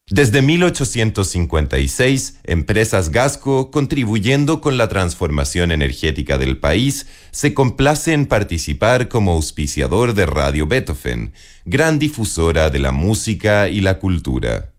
Desde 1856, Empresas Gasco, contribuyendo con la transformación energética del país, se complace en participar como auspiciador de Radio Beethoven, gran difusora de la música y la cultura.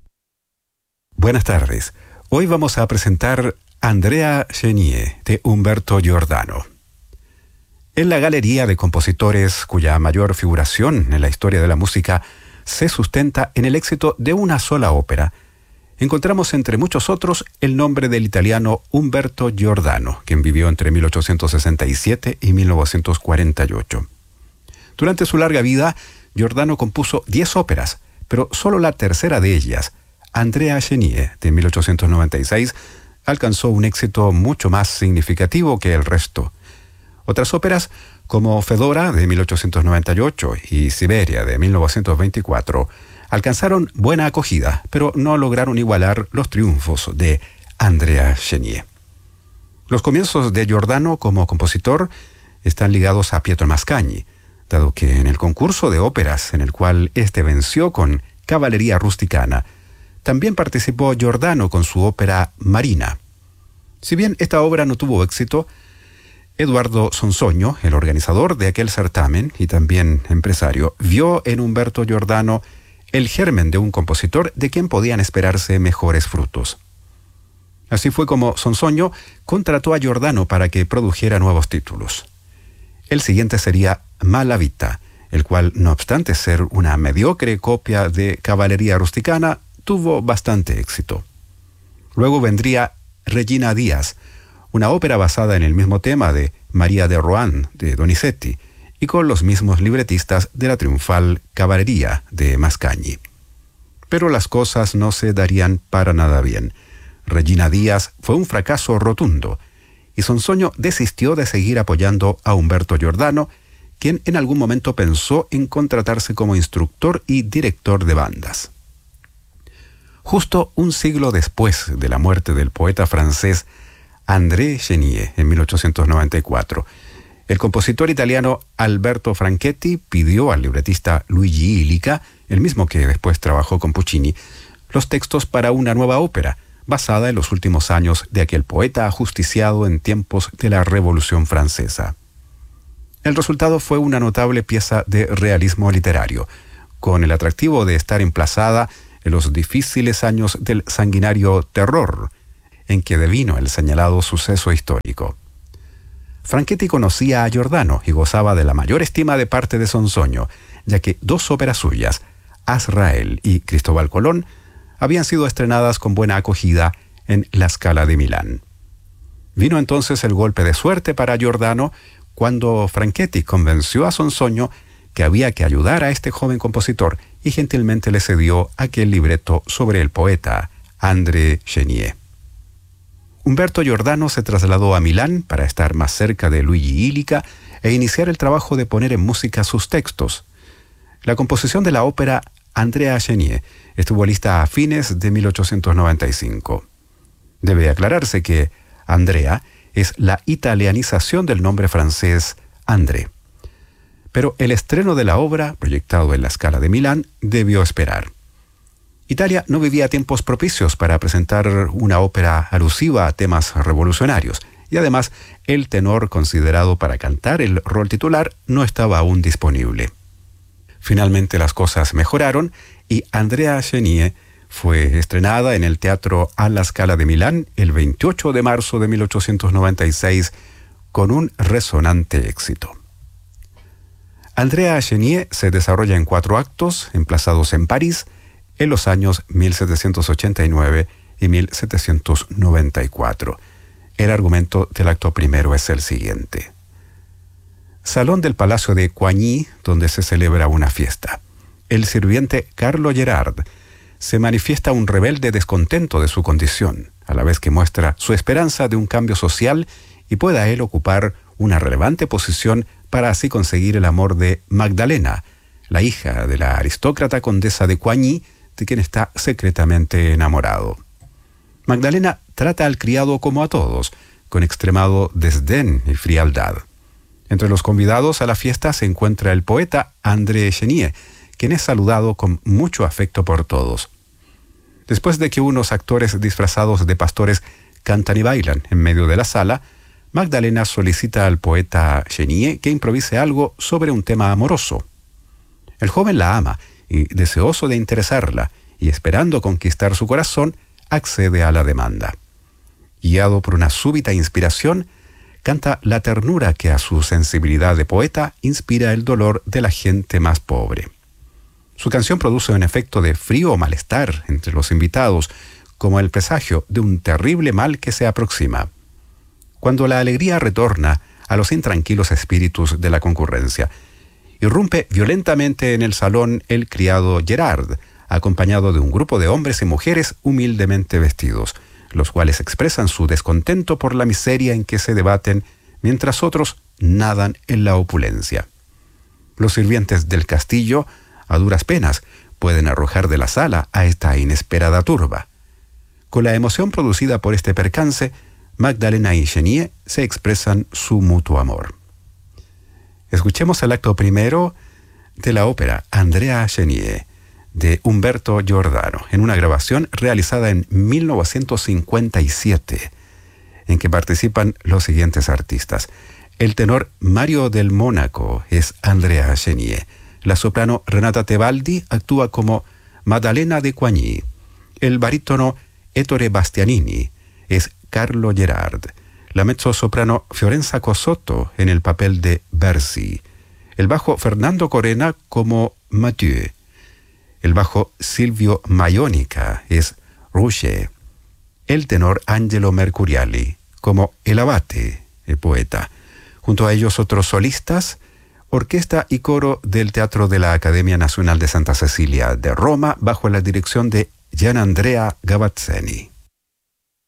Buenas tardes. Hoy vamos a presentar Andrea Chenier, de Umberto Giordano. En la galería de compositores cuya mayor figuración en la historia de la música se sustenta en el éxito de una sola ópera, encontramos entre muchos otros el nombre del italiano Umberto Giordano, quien vivió entre 1867 y 1948. Durante su larga vida, Giordano compuso 10 óperas, pero solo la tercera de ellas, Andrea Chenier, de 1896, alcanzó un éxito mucho más significativo que el resto. Otras óperas, como Fedora, de 1898, y Siberia, de 1924, alcanzaron buena acogida, pero no lograron igualar los triunfos de Andrea Chenier. Los comienzos de Giordano como compositor están ligados a Pietro Mascagni, dado que en el concurso de óperas en el cual éste venció con Cavalleria Rusticana, también participó Giordano con su ópera Marina. Si bien esta obra no tuvo éxito, Eduardo Sonsoño, el organizador de aquel certamen y también empresario, vio en Umberto Giordano el germen de un compositor de quien podían esperarse mejores frutos. Así fue como Sonsoño contrató a Giordano para que produjera nuevos títulos. El siguiente sería Mala Vita, el cual, no obstante ser una mediocre copia de Cavalleria Rusticana, tuvo bastante éxito. Luego vendría Regina Díaz, una ópera basada en el mismo tema de María de Rohan de Donizetti y con los mismos libretistas de la triunfal Cavalleria de Mascagni. Pero las cosas no se darían para nada bien. Regina Díaz fue un fracaso rotundo y Sonsoño desistió de seguir apoyando a Umberto Giordano, quien en algún momento pensó en contratarse como instructor y director de bandas. Justo un siglo después de la muerte del poeta francés André Chenier, en 1894, el compositor italiano Alberto Franchetti pidió al libretista Luigi Illica, el mismo que después trabajó con Puccini, los textos para una nueva ópera, basada en los últimos años de aquel poeta ajusticiado en tiempos de la Revolución Francesa. El resultado fue una notable pieza de realismo literario, con el atractivo de estar emplazada en los difíciles años del sanguinario terror, en que devino el señalado suceso histórico. Franchetti conocía a Giordano y gozaba de la mayor estima de parte de Sonsoño, ya que 2 óperas suyas, Azrael y Cristóbal Colón, habían sido estrenadas con buena acogida en la Scala de Milán. Vino entonces el golpe de suerte para Giordano cuando Franchetti convenció a Sonsoño que había que ayudar a este joven compositor y gentilmente le cedió aquel libreto sobre el poeta André Chenier. Umberto Giordano se trasladó a Milán para estar más cerca de Luigi Illica e iniciar el trabajo de poner en música sus textos. La composición de la ópera Andrea Chenier estuvo lista a fines de 1895. Debe aclararse que Andrea es la italianización del nombre francés André. Pero el estreno de la obra, proyectado en la Scala de Milán, debió esperar. Italia no vivía tiempos propicios para presentar una ópera alusiva a temas revolucionarios, y además el tenor considerado para cantar el rol titular no estaba aún disponible. Finalmente las cosas mejoraron y Andrea Chenier fue estrenada en el Teatro alla Scala de Milán el 28 de marzo de 1896 con un resonante éxito. Andrea Chenier se desarrolla en 4 actos emplazados en París en los años 1789 y 1794. El argumento del acto primero es el siguiente. Salón del Palacio de Coigny, donde se celebra una fiesta. El sirviente Carlo Gerard se manifiesta un rebelde descontento de su condición, a la vez que muestra su esperanza de un cambio social y pueda él ocupar una relevante posición para así conseguir el amor de Magdalena, la hija de la aristócrata condesa de Coigny, de quien está secretamente enamorado. Magdalena trata al criado como a todos, con extremado desdén y frialdad. Entre los convidados a la fiesta se encuentra el poeta André Chenier, quien es saludado con mucho afecto por todos. Después de que unos actores disfrazados de pastores cantan y bailan en medio de la sala, Magdalena solicita al poeta Chenier que improvise algo sobre un tema amoroso. El joven la ama y, deseoso de interesarla y esperando conquistar su corazón, accede a la demanda. Guiado por una súbita inspiración, canta la ternura que a su sensibilidad de poeta inspira el dolor de la gente más pobre. Su canción produce un efecto de frío malestar entre los invitados, como el presagio de un terrible mal que se aproxima. Cuando la alegría retorna a los intranquilos espíritus de la concurrencia, irrumpe violentamente en el salón el criado Gerard, acompañado de un grupo de hombres y mujeres humildemente vestidos, los cuales expresan su descontento por la miseria en que se debaten, mientras otros nadan en la opulencia. Los sirvientes del castillo, a duras penas, pueden arrojar de la sala a esta inesperada turba. Con la emoción producida por este percance, Magdalena y Chenier se expresan su mutuo amor. Escuchemos el acto primero de la ópera Andrea Chenier, de Humberto Giordano, en una grabación realizada en 1957, en que participan los siguientes artistas. El tenor Mario del Mónaco es Andrea Chenier. La soprano Renata Tebaldi actúa como Maddalena de Coigny. El barítono Ettore Bastianini es Carlo Gerard. La mezzosoprano Fiorenza Cosotto en el papel de Bercy. El bajo Fernando Corena como Mathieu. El bajo Silvio Maionica es Rouget. El tenor Angelo Mercuriali como el abate, el poeta. Junto a ellos otros solistas, orquesta y coro del Teatro de la Academia Nacional de Santa Cecilia de Roma bajo la dirección de Gianandrea Gavazzeni.